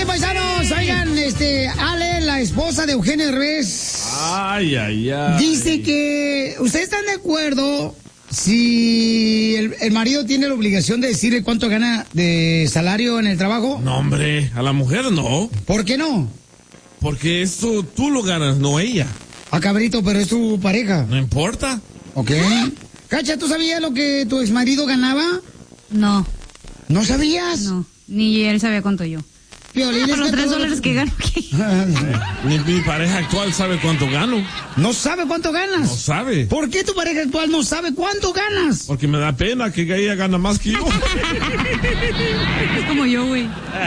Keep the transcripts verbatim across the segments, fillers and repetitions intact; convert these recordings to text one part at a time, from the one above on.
paisanos, oigan, este, Ale, la esposa de Eugenio Derbez. Ay, ay, ay. Dice que, ¿ustedes están de acuerdo si el, el marido tiene la obligación de decirle cuánto gana de salario en el trabajo? No, hombre, a la mujer no. ¿Por qué no? Porque eso tú lo ganas, no ella. Ah, cabrito, pero es tu pareja. No importa. Ok. Cacha, ¿tú sabías lo que tu exmarido ganaba? No. ¿No sabías? No, ni él sabía cuánto yo. Piolín, Ah, es por los que tres todo- dólares que gano. Mi, mi pareja actual sabe cuánto gano. ¿No sabe cuánto ganas? No sabe. ¿Por qué tu pareja actual no sabe cuánto ganas? Porque me da pena que ella gana más que yo. Es como yo, güey.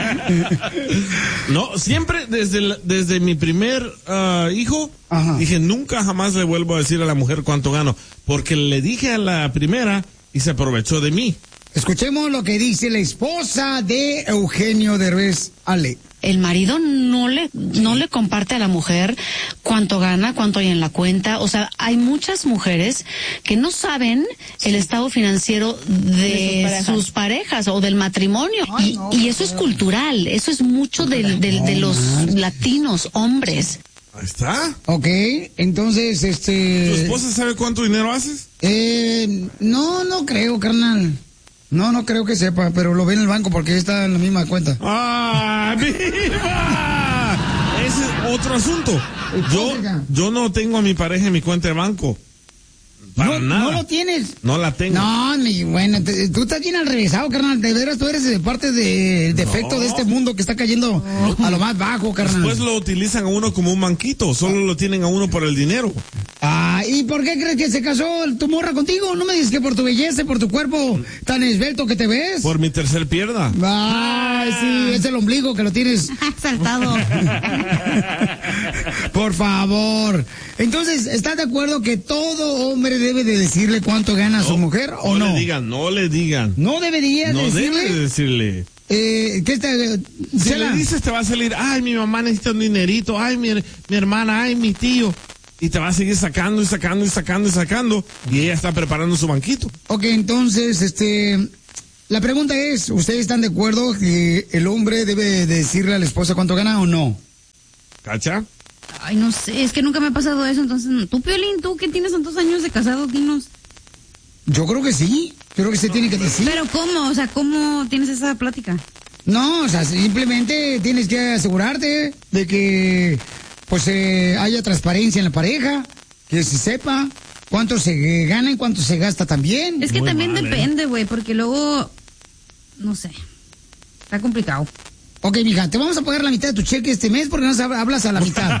No, siempre desde, el- desde mi primer ah, hijo, Ajá. dije nunca jamás le vuelvo a decir a la mujer cuánto gano. Porque le dije a la primera y se aprovechó de mí. Escuchemos lo que dice la esposa de Eugenio Derbez, Ale. El marido no le no le comparte a la mujer cuánto gana, cuánto hay en la cuenta. O sea, hay muchas mujeres que no saben el estado financiero de, De sus sus, parejas. o del matrimonio. Ay, y, no, y eso es cultural, eso es mucho del- del- de los latinos, hombres. Ahí está. Ok, entonces, ¿Tu este... esposa sabe cuánto dinero haces? Eh, no, no creo, carnal. No, no creo que sepa, pero lo ve en el banco porque está en la misma cuenta. ¡Ah, viva! Ese es otro asunto. Yo, yo no tengo a mi pareja en mi cuenta de banco. Para no, nada. no lo tienes. No la tengo. No, mi bueno, te- tú estás bien al revésado, carnal. De veras, tú eres de parte del defecto No. de este mundo que está cayendo a lo más bajo, carnal. Después lo utilizan a uno como un manquito. Solo lo tienen a uno por el dinero. Ah, ¿y por qué crees que se casó tu morra contigo? No me dices que por tu belleza, por tu cuerpo tan esbelto que te ves. Por mi tercer pierna. Ay, sí, es el ombligo que lo tienes. Saltado. Por favor. Entonces, ¿estás de acuerdo que todo hombre debe de decirle cuánto gana a su mujer o no? No le digan, no le digan. No debería No decirle. debe decirle. Eh, ¿qué está? Si Chela, le dices te va a salir, ay, mi mamá necesita un dinerito, ay, mi, mi hermana, ay, mi tío. Y te va a seguir sacando y sacando y sacando y sacando. Y ella está preparando su banquito. Ok, entonces, este, la pregunta es, ¿ustedes están de acuerdo que el hombre debe de decirle a la esposa cuánto gana o no? ¿Cacha? Ay, no sé, es que nunca me ha pasado eso, entonces, tú, Piolín, tú que tienes tantos años de casado, dinos. Yo creo que sí. Yo creo que se tiene que decir. Pero ¿cómo? O sea, ¿cómo tienes esa plática? No, o sea, simplemente tienes que asegurarte de que pues eh, haya transparencia en la pareja, que se sepa cuánto se gana y cuánto se gasta también. Es que Muy también mal, ¿eh? depende, güey, porque luego, no sé, está complicado. Ok, mija, te vamos a pagar la mitad de tu cheque este mes porque no sab- hablas a la mitad.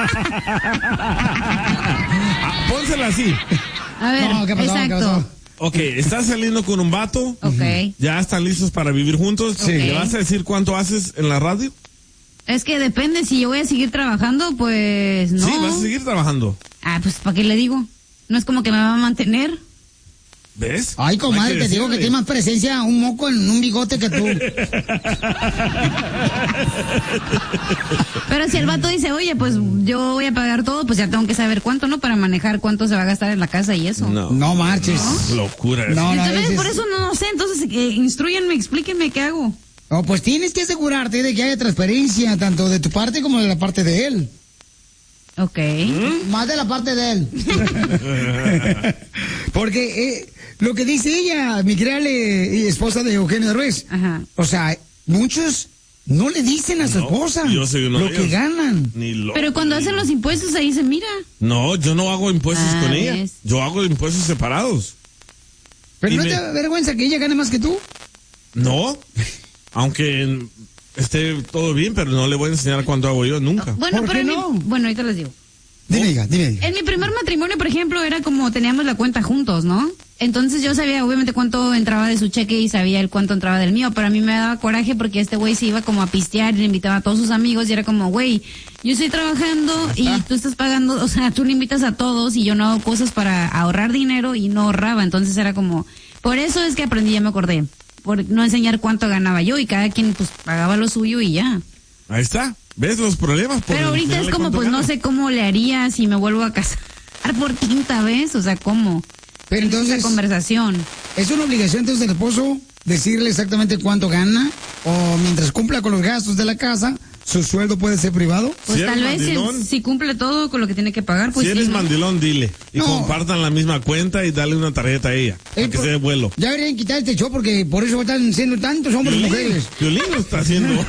Ah, pónsela así. A ver, No, ¿qué pasó? ¿Qué exacto. pasó? Ok, estás saliendo con un vato. Ok. Ya están listos para vivir juntos. Sí. ¿Le vas a decir cuánto haces en la radio? Es que depende, si yo voy a seguir trabajando, pues no. Sí, vas a seguir trabajando. Ah, pues ¿para qué le digo? No es como que me va a mantener. ¿Ves? Ay, comadre, Hay te digo que decirle. tiene más presencia un moco en un bigote que tú. Pero si el vato dice, oye, pues yo voy a pagar todo, pues ya tengo que saber cuánto, ¿no? Para manejar cuánto se va a gastar en la casa y eso. No. No marches. Locura. eso. No, no, Entonces, ese es- por eso no, no sé, entonces eh, instruyanme, explíquenme qué hago. No, pues tienes que asegurarte de que haya transparencia tanto de tu parte como de la parte de él. Ok. Más de la parte de él. Porque eh, lo que dice ella, mi querida eh, esposa de Eugenio Derbez, Ajá. o sea, muchos no le dicen a su No, esposa yo soy uno lo de que ellos. ganan. Ni loco. Pero cuando hacen los impuestos ahí se mira. No, yo no hago impuestos Ah, con ella. ¿ves? Yo hago impuestos separados. Pero no Dime. te da vergüenza que ella gane más que tú. No. Aunque mm, esté todo bien, pero no le voy a enseñar cuánto hago yo nunca. Bueno, ¿Por pero qué en mi- no? bueno, ahorita les digo. Dime, hija, dime. hija. En mi primer matrimonio, por ejemplo, era como teníamos la cuenta juntos, ¿no? Entonces yo sabía obviamente cuánto entraba de su cheque y sabía el cuánto entraba del mío, pero a mí me daba coraje porque este güey se iba como a pistear y le invitaba a todos sus amigos y era como, güey, yo estoy trabajando y tú estás pagando, o sea, tú le invitas a todos y yo no hago cosas para ahorrar dinero y no ahorraba, entonces era como, por eso es que aprendí, ya me acordé, por no enseñar cuánto ganaba yo y cada quien pues pagaba lo suyo y ya. Ahí está. ¿Ves los problemas? Por Pero ahorita es enseñarle como, cuánto pues no gana. sé cómo le haría si me vuelvo a casar por quinta vez, o sea, ¿cómo? Pero Esa entonces, conversación. ¿es una obligación entonces del esposo decirle exactamente cuánto gana? O mientras cumpla con los gastos de la casa, su sueldo puede ser privado? Pues Si tal eres vez si, mandilón. si cumple todo con lo que tiene que pagar, pues si sí, eres ¿no? mandilón, dile. Y No. compartan la misma cuenta y dale una tarjeta a ella. Eh, para que por- se dé vuelo. Ya deberían quitar este show porque por eso están siendo tantos hombres y mujeres. Violín lo está haciendo.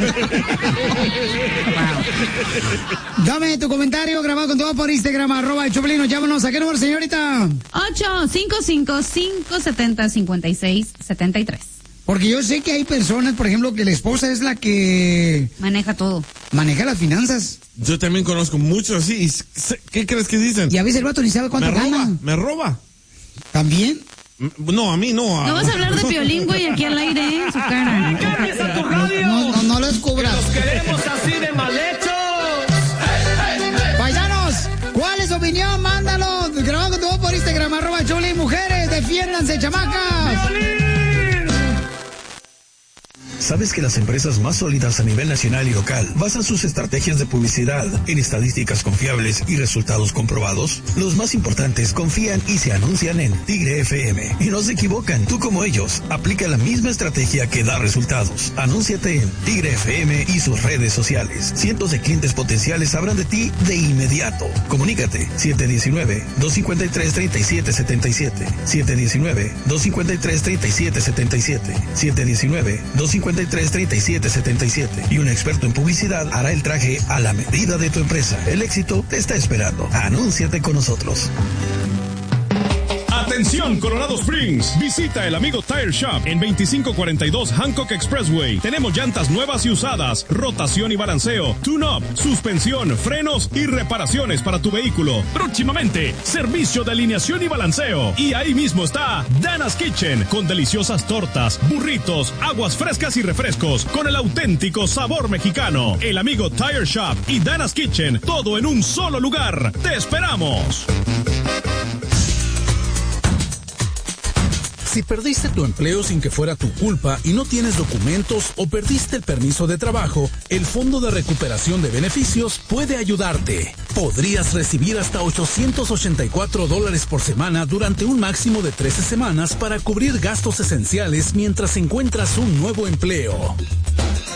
Dame tu comentario grabado con todo por Instagram, arroba el Choplin. Llámanos. ¿A qué número, señorita? ocho cinco cinco, cinco siete cero, cinco seis siete tres. Porque yo sé que hay personas, por ejemplo, que la esposa es la que Maneja todo. maneja las finanzas. Yo también conozco muchos así. y sé- ¿Qué crees que dicen? Y a veces el vato ni sabe Me cuánto roba, gana. me roba. ¿También? M- No, a mí no. a- No vas a hablar de Piolín, güey, aquí al aire, ¿eh? En su cara. ¡Cambies a tu radio! No, no, no lo descubras. ¡Los queremos así de mal hechos! Paisanos, ¿cuál es su opinión? Mándalo. Grabado con todo por Instagram, arroba el Choplin. Mujeres, defiéndanse, chamacas. ¿Sabes que las empresas más sólidas a nivel nacional y local basan sus estrategias de publicidad en estadísticas confiables y resultados comprobados? Los más importantes confían y se anuncian en Tigre F M. Y no se equivocan, tú como ellos, aplica la misma estrategia que da resultados. Anúnciate en Tigre F M y sus redes sociales. Cientos de clientes potenciales sabrán de ti de inmediato. Comunícate siete uno nueve, dos cinco tres, tres siete siete siete, siete uno nueve, dos cinco tres, tres siete siete siete, siete uno nueve, dos cinco tres, tres siete siete siete y un experto en publicidad hará el traje a la medida de tu empresa. El éxito te está esperando. Anúnciate con nosotros. Atención Colorado Springs, visita el amigo Tire Shop en veinticinco cuarenta y dos Hancock Expressway. Tenemos llantas nuevas y usadas, rotación y balanceo, tune-up, suspensión, frenos y reparaciones para tu vehículo. Próximamente, servicio de alineación y balanceo. Y ahí mismo está Dana's Kitchen, con deliciosas tortas, burritos, aguas frescas y refrescos, con el auténtico sabor mexicano. El amigo Tire Shop y Dana's Kitchen, todo en un solo lugar. ¡Te esperamos! Si perdiste tu empleo sin que fuera tu culpa y no tienes documentos o perdiste el permiso de trabajo, el Fondo de Recuperación de Beneficios puede ayudarte. Podrías recibir hasta ochocientos ochenta y cuatro dólares por semana durante un máximo de trece semanas para cubrir gastos esenciales mientras encuentras un nuevo empleo.